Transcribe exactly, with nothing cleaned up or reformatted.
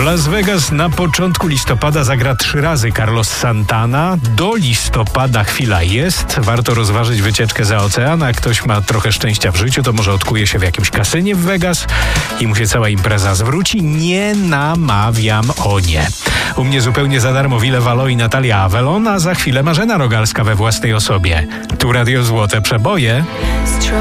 Las Vegas na początku listopada zagra trzy razy Carlos Santana. Do listopada chwila jest. Warto rozważyć wycieczkę za ocean. A ktoś ma trochę szczęścia w życiu, to może odkuje się w jakimś kasynie w Vegas i mu się cała impreza zwróci. Nie namawiam, o nie. U mnie zupełnie za darmo Wille Valo i Natalia Avelon, a za chwilę Marzena Rogalska we własnej osobie. Tu Radio Złote Przeboje.